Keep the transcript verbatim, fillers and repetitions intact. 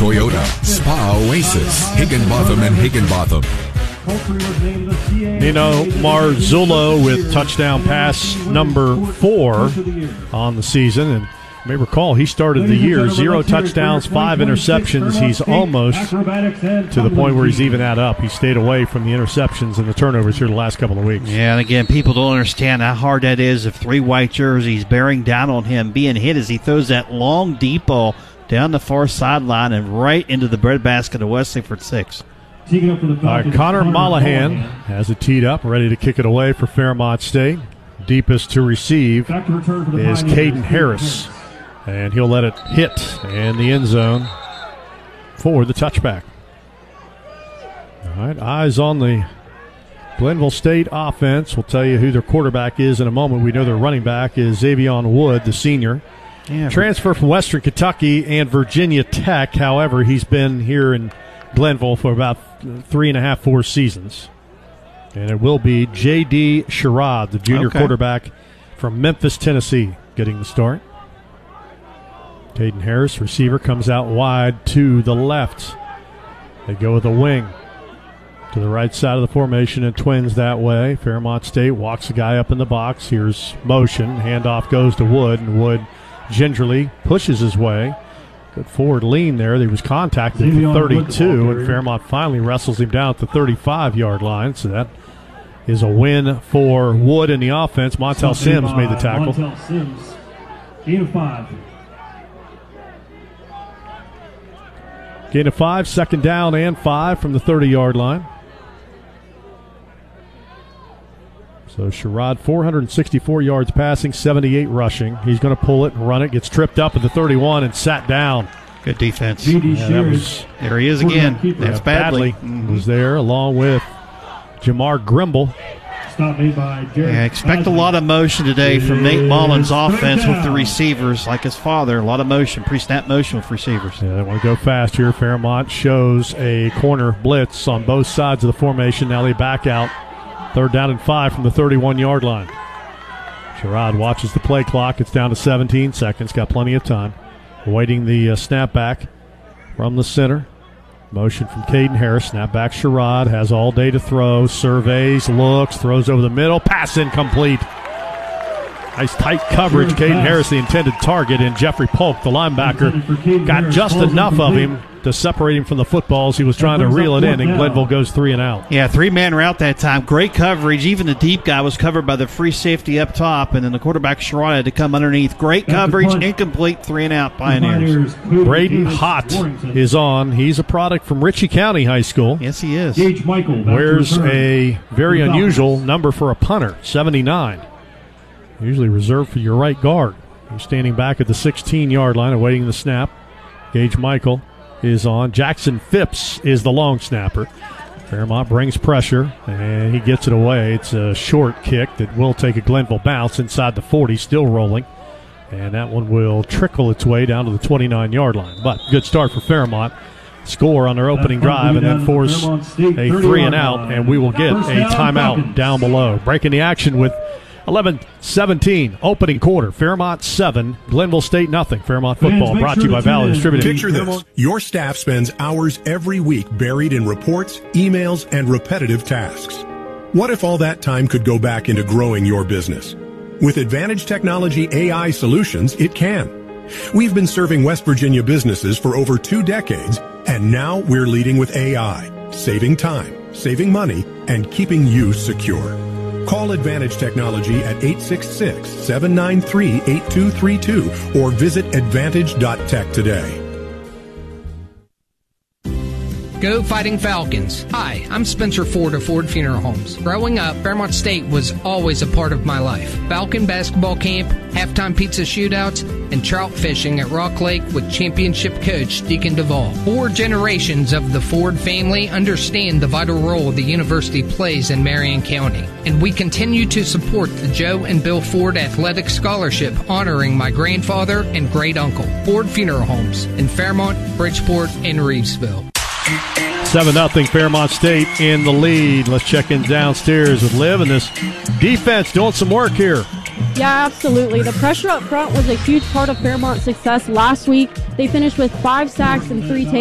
Toyota, Spa Oasis, Higginbotham and Higginbotham. Nino Marzullo with touchdown pass number four on the season. And you may recall he started the year zero touchdowns, five interceptions. He's almost to the point where he's even that up. He stayed away from the interceptions and the turnovers here the last couple of weeks. Yeah, and again, people don't understand how hard that is if three white jerseys bearing down on him, being hit as he throws that long deep ball down the far sideline and right into the breadbasket of Wesley for six. All right, Connor Mollahan has it teed up, ready to kick it away for Fairmont State. Deepest to receive is Caden Harris, and he'll let it hit in the end zone for the touchback. All right, eyes on the Glenville State offense. We'll tell you who their quarterback is in a moment. We know their running back is Xavion Wood, the senior. Yeah, Transfer from Western Kentucky and Virginia Tech. However, he's been here in Glenville for about three and a half, four seasons. And it will be J D. Sherrod, the junior okay. quarterback from Memphis, Tennessee, getting the start. Caden Harris, receiver, comes out wide to the left. They go with a wing to the right side of the formation and twins that way. Fairmont State walks the guy up in the box. Here's motion. Handoff goes to Wood, and Wood gingerly pushes his way. Good forward lean there. He was contacted at the thirty-two, and Fairmont finally wrestles him down at the thirty-five-yard line. So that is a win for Wood in the offense. Montel Sims made the tackle. Montel Sims, gain of five. Gain of five, second down and five from the thirty-yard line. So Sherrod, four hundred sixty-four yards passing, seventy-eight rushing. He's going to pull it and run it. Gets tripped up at the thirty-one and sat down. Good defense. Yeah, that was, there he is again. That's yeah, badly. Badly mm-hmm. was there along with Jamar Grimble. Stop made by Jared. Yeah, expect a lot of motion today from Nate Mullins' offense with the receivers, like his father. A lot of motion, pre-snap motion with receivers. Yeah, they want to go fast here. Fairmont shows a corner blitz on both sides of the formation. Now they back out. Third down and five from the thirty-one-yard line. Sherrod watches the play clock. It's down to seventeen seconds. Got plenty of time. Awaiting the uh, snap back from the center. Motion from Caden Harris. Snap back Sherrod. Has all day to throw. Surveys, looks, throws over the middle. Pass incomplete. Nice tight coverage. Caden Harris, the intended target, and Jeffrey Polk, the linebacker, got just enough of him to separate him from the footballs. He was trying to reel it in, and Glenville goes three and out. Yeah, three-man route that time. Great coverage. Even the deep guy was covered by the free safety up top, and then the quarterback, Sherrod, had to come underneath. Great coverage, incomplete, three and out, Pioneers. Braden Hott is on. He's a product from Ritchie County High School. Yes, he is. Gage Michael wears a very unusual number for a punter, seventy-nine. Usually reserved for your right guard. He's standing back at the sixteen-yard line awaiting the snap. Gage Michael is on. Jackson Phipps is the long snapper. Fairmont brings pressure, and he gets it away. It's a short kick that will take a Glenville bounce inside the forty, still rolling. And that one will trickle its way down to the twenty-nine-yard line. But good start for Fairmont. Score on their opening drive and then force a three and out, and we will get a timeout down below. Breaking the action with eleven seventeen, opening quarter. Fairmont seven, Glenville State nothing. Fairmont football brought to you by Valley Distributing. Picture this. Your staff spends hours every week buried in reports, emails, and repetitive tasks. What if all that time could go back into growing your business? With Advantage Technology A I Solutions, it can. We've been serving West Virginia businesses for over two decades, and now we're leading with A I, saving time, saving money, and keeping you secure. Call Advantage Technology at eight six six, seven nine three, eight two three two or visit advantage dot tech today. Go Fighting Falcons. Hi, I'm Spencer Ford of Ford Funeral Homes. Growing up, Fairmont State was always a part of my life. Falcon basketball camp, halftime pizza shootouts, and trout fishing at Rock Lake with championship coach Deacon Duvall. Four generations of the Ford family understand the vital role the university plays in Marion County. And we continue to support the Joe and Bill Ford Athletic Scholarship honoring my grandfather and great uncle. Ford Funeral Homes in Fairmont, Bridgeport, and Reevesville. seven nothing Fairmont State in the lead. Let's check in downstairs with Liv and this defense doing some work here. Yeah, absolutely. The pressure up front was a huge part of Fairmont's success last week. They finished with five sacks and three takeaways.